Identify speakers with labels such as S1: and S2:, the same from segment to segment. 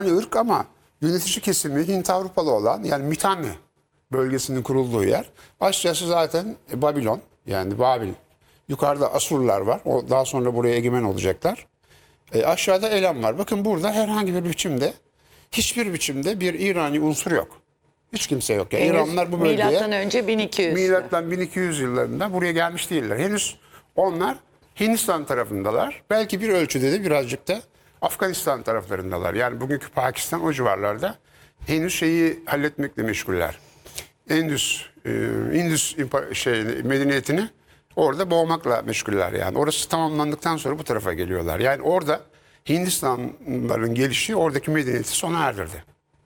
S1: ırk ama yönetici kesimi Hint Avrupalı olan, yani Mitanni bölgesinin kurulduğu yer. Aşağısı zaten Babilon, yani Babil. Yukarıda Asurlar var. O daha sonra buraya egemen olacaklar. Aşağıda Elam var. Bakın burada herhangi bir biçimde, hiçbir biçimde bir İrani unsur yok. Hiç kimse yok. Yani İranlılar bu bölgeye
S2: Milattan önce 1200.
S1: Milattan 1200 yıllarında buraya gelmiş değiller. Henüz onlar Hindistan tarafındalar. Belki bir ölçüde de birazcık da Afganistan taraflarındalar. Yani bugünkü Pakistan, o civarlarda henüz şeyi halletmekle meşguller. Indus medeniyetini orada boğmakla meşguller yani. Orası tamamlandıktan sonra bu tarafa geliyorlar. Yani orada Hindistanlıların gelişi oradaki medeniyeti sona erdirdi.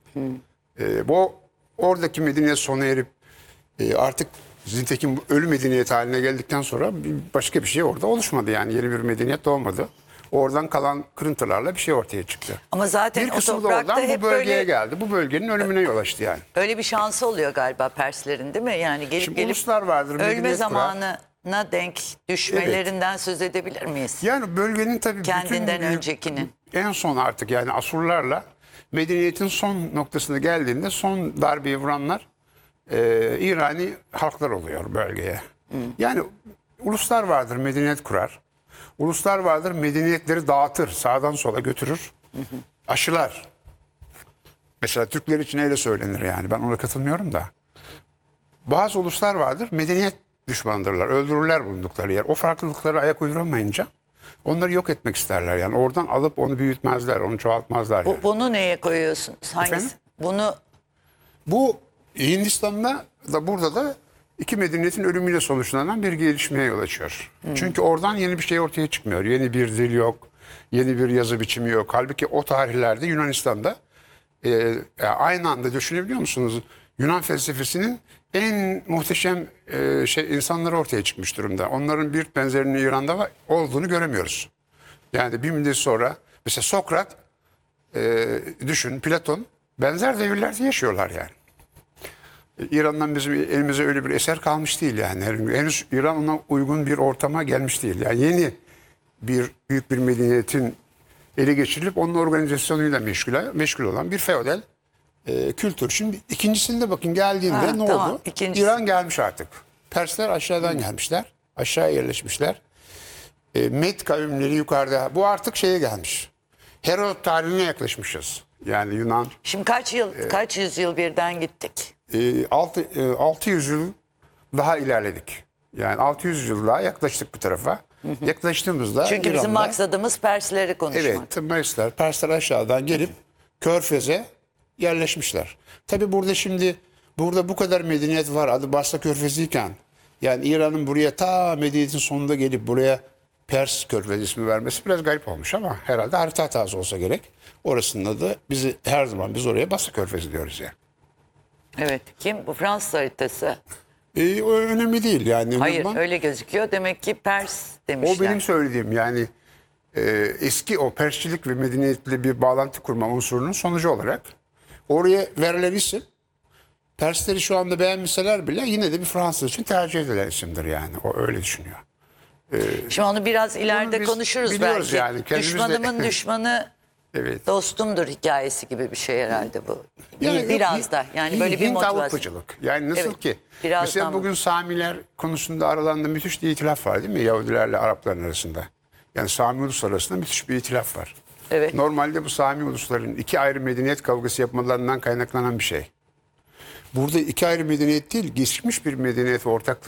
S1: Bu oradaki medeniyet sona erip artık nitekim ölü medeniyet haline geldikten sonra başka bir şey orada oluşmadı. Yani yeni bir medeniyet doğmadı. Oradan kalan kırıntılarla bir şey ortaya çıktı.
S2: Ama zaten
S1: Bir
S2: o
S1: kısmı da
S2: toprakta
S1: oradan
S2: hep
S1: bu bölgeye
S2: böyle,
S1: geldi. Bu bölgenin ölümüne yol açtı yani.
S2: öyle bir şansı oluyor galiba Perslerin, değil mi? Yani gelip
S1: Şimdi uluslar vardır,
S2: ölme
S1: medeniyet kurar.
S2: zamanına denk düşmelerinden söz edebilir miyiz?
S1: Yani bölgenin tabii
S2: Kendinden
S1: bütün
S2: öncekinin.
S1: en son artık yani Asurlarla medeniyetin son noktasına geldiğinde son darbeyi vuranlar İrani halklar oluyor bölgeye. Yani uluslar vardır, medeniyet kurar. Uluslar vardır, medeniyetleri dağıtır, sağdan sola götürür, aşılar. Mesela Türkler için öyle söylenir yani, ben ona katılmıyorum da. Bazı uluslar vardır, medeniyet düşmanıdırlar, öldürürler bulundukları yer. O farklılıklara ayak uyduramayınca onları yok etmek isterler yani. Oradan alıp onu büyütmezler, onu çoğaltmazlar yani.
S2: Bunu neye koyuyorsunuz? Hangisi?
S1: Efendim?
S2: Bunu
S1: Bu Hindistan'da da burada da iki medeniyetin ölümüyle sonuçlanan bir gelişmeye yol açıyor. Çünkü oradan yeni bir şey ortaya çıkmıyor. Yeni bir dil yok, yeni bir yazı biçimi yok. Halbuki o tarihlerde Yunanistan'da aynı anda düşünebiliyor musunuz? Yunan felsefesinin en muhteşem insanları ortaya çıkmış durumda. Onların bir benzerinin İran'da olduğunu göremiyoruz. Yani bir müddet sonra mesela Sokrat, düşün, Platon benzer devirlerde yaşıyorlar yani. İran'dan bizim elimize öyle bir eser kalmış değil yani. Henüz İran ona uygun bir ortama gelmiş değil. Yani yeni büyük bir medeniyetin ele geçirilip onun organizasyonuyla meşgul olan bir feodal kültür. Şimdi ikincisinde bakın geldiğinde ne
S2: tamam,
S1: oldu?
S2: ikincisi.
S1: İran gelmiş artık. Persler aşağıdan gelmişler. Aşağı yerleşmişler. Med kavimleri yukarıda. Bu artık şeye gelmiş. Herodot tarihine yaklaşmışız. Yani Yunan.
S2: şimdi kaç yüzyıl birden gittik?
S1: 600 yıl daha ilerledik. Yani 600 yıl daha yaklaştık bu tarafa. Yaklaştığımızda
S2: Çünkü bizim
S1: İran'da,
S2: maksadımız Persleri konuşmak.
S1: evet, Persler aşağıdan gelip Körfez'e yerleşmişler. Tabi burada şimdi bu kadar medeniyet var adı Basra Körfezi'yken, yani İran'ın buraya ta medeniyetin sonunda gelip buraya Pers Körfezi ismi vermesi biraz garip olmuş ama herhalde harita hatası olsa gerek. Orasının adı biz oraya Basra Körfezi diyoruz yani.
S2: Evet. Kim? Bu Fransız haritası.
S1: O önemli değil yani.
S2: Hayır,
S1: Ama
S2: öyle gözüküyor. Demek ki Pers demişler.
S1: o benim söylediğim yani eski o Persçilik ve medeniyetle bir bağlantı kurma unsurunun sonucu olarak oraya verilen isim, Persleri şu anda beğenmişseler bile yine de bir Fransız için tercih edilen isimdir yani. O öyle düşünüyor.
S2: Şimdi onu biraz ileride
S1: biz
S2: konuşuruz
S1: biliyoruz
S2: belki.
S1: yani, kendimiz de-
S2: Düşmanımın düşmanı
S1: Evet.
S2: dostumdur hikayesi gibi bir şey herhalde bu.
S1: Yani
S2: Biraz da yani böyle bir
S1: Hint
S2: motivasyon.
S1: Avrupacılık. Yani nasıl
S2: Evet,
S1: ki?
S2: birazdan
S1: Mesela bugün Samiler konusunda aralarında müthiş bir itilaf var değil mi? Yahudilerle Arapların arasında. Yani Sami ulusları arasında müthiş bir itilaf var.
S2: Evet.
S1: Normalde bu Sami ulusların iki ayrı medeniyet kavgası yapmalarından kaynaklanan bir şey. Burada iki ayrı medeniyet değil, geçmiş bir medeniyet ve ortaklık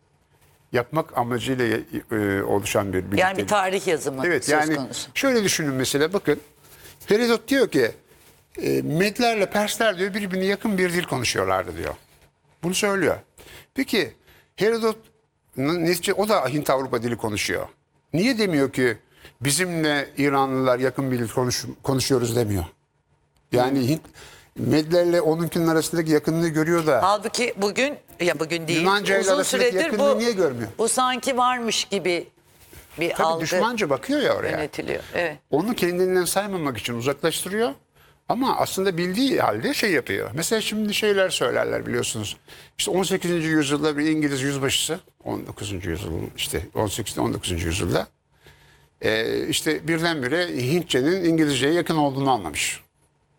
S1: yapmak amacıyla oluşan bir birliktelik.
S2: Yani bir tarih yazımı
S1: Evet,
S2: söz
S1: yani
S2: konusu.
S1: şöyle düşünün mesela, bakın. Herodot diyor ki Medlerle Persler diyor birbirine yakın bir dil konuşuyorlardı diyor. Bunu söylüyor. Peki Herodot netice o da Hint Avrupa dili konuşuyor. Niye demiyor ki bizimle İranlılar yakın bir dil konuşuyoruz demiyor. Yani Medlerle onunkinin arasındaki yakınlığı görüyor da.
S2: Halbuki bugün değil.
S1: Yunanca ile
S2: Uzun
S1: arasındaki
S2: süredir
S1: yakınlığı niye görmüyor?
S2: bu sanki varmış gibi bir
S1: Tabii
S2: algı
S1: düşmanca bakıyor ya oraya.
S2: yönetiliyor. Evet.
S1: Onu kendinden saymamak için uzaklaştırıyor. Ama aslında bildiği halde şey yapıyor. Mesela şimdi şeyler söylerler biliyorsunuz. İşte 18. yüzyılda bir İngiliz yüzbaşısı, 19. yüzyıl işte 18. 19. yüzyılda işte birdenbire Hintçenin İngilizceye yakın olduğunu anlamış.